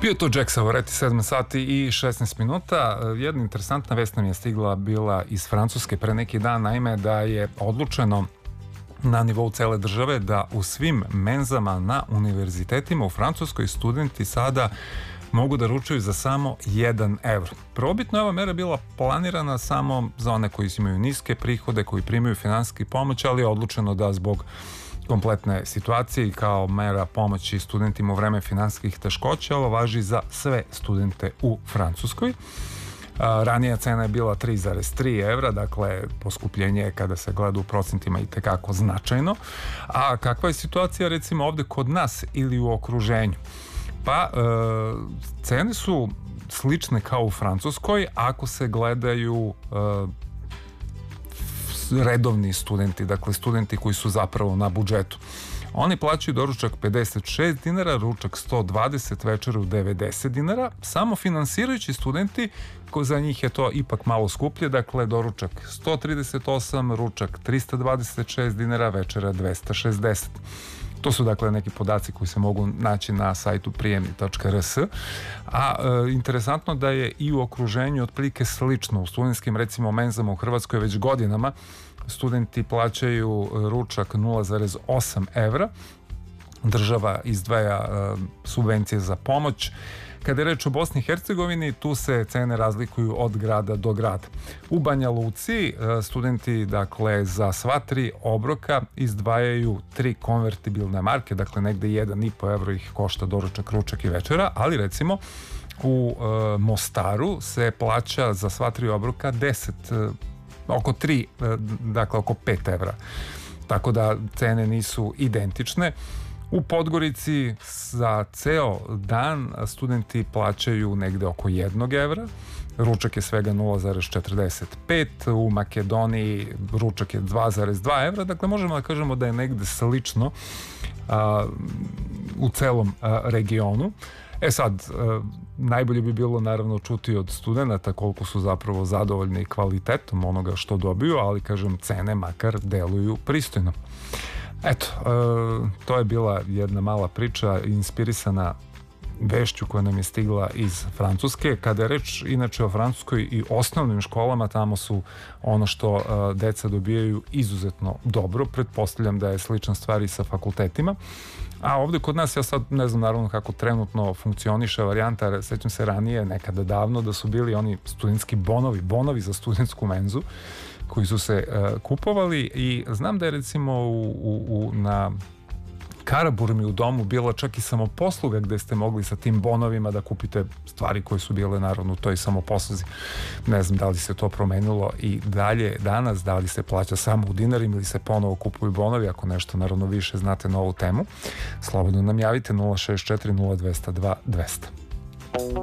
Bio je to Jack Savoretti, 7 sati i 16 minuta. Jedna interesantna vest nam je stigla bila iz Francuske pre neki dan, naime da je odlučeno na nivou cele države da u svim menzama na univerzitetima u Francuskoj studenti sada mogu da ručaju za samo 1 evro. Prvobitno je ova mera bila planirana samo za one koji imaju niske prihode, koji primaju finansijski pomoć, ali je odlučeno da zbog kompletne situacije i kao mera pomoći studentima u vreme finansijskih teškoća, ovo važi za sve studente u Francuskoj. Ranija cena je bila 3,3 evra, dakle poskupljenje je kada se gleda u procentima i tekako značajno. A kakva je situacija recimo ovde kod nas ili u okruženju? Pa cene su slične kao u Francuskoj ako se gledaju redovni studenti, dakle studenti koji su zapravo na budžetu. Oni plaćaju doručak 56 dinara, ručak 120, večeru 90 dinara, samo finansirajući studenti, za njih je to ipak malo skuplje, dakle doručak 138, ručak 326 dinara, večera 260. To su dakle neki podaci koji se mogu naći na sajtu prijemni.rs. A interesantno da je i u okruženju otprilike slično. U studentskim recimo menzama u Hrvatskoj već godinama studenti plaćaju ručak 0,8 evra. Država izdvaja subvencije za pomoć. Kada je reč o Bosni i Hercegovini, tu se cene razlikuju od grada do grada. U Banja Luci studenti, dakle, za sva 3 obroka izdvajaju 3 konvertibilne marke, dakle, negde 1,5 evro ih košta doručak, ručak i večera, ali recimo u Mostaru se plaća za sva 3 obroka oko 5 evra. Tako da cene nisu identične. U Podgorici za ceo dan studenti plaćaju negde oko 1 evra, ručak je svega 0,45, u Makedoniji ručak je 2,2 evra, dakle možemo da kažemo da je negde slično u celom regionu. Sad, najbolje bi bilo naravno čuti od studenta koliko su zapravo zadovoljni kvalitetom onoga što dobiju, ali kažem cene makar deluju pristojno. Eto, to je bila jedna mala priča inspirisana vešću koja nam je stigla iz Francuske. Kada je reč inače o Francuskoj i osnovnim školama, tamo su ono što deca dobijaju izuzetno dobro. Pretpostavljam da je slična stvar i sa fakultetima. A ovde kod nas, ja sad ne znam naravno kako trenutno funkcioniše varijanta, sećam se ranije, nekada davno, da su bili oni studentski bonovi za studentsku menzu koji su se kupovali i znam da je recimo na Karaburmi u domu bila čak i samoposluga gde ste mogli sa tim bonovima da kupite stvari koje su bile naravno u toj samoposluzi. Ne znam da li se to promenilo i dalje danas, da li se plaća samo u dinarima ili se ponovo kupuju bonovi, ako nešto naravno više znate na ovu temu. Slobodno nam javite 064 0202 200.